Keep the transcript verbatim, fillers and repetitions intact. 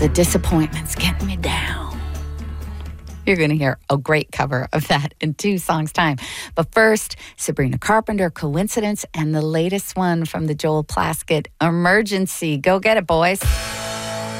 The disappointment's getting me down. You're going to hear a great cover of that in two songs' time. But first, Sabrina Carpenter, Coincidence, and the latest one from the Joel Plaskett, Emergency. Go get it, boys.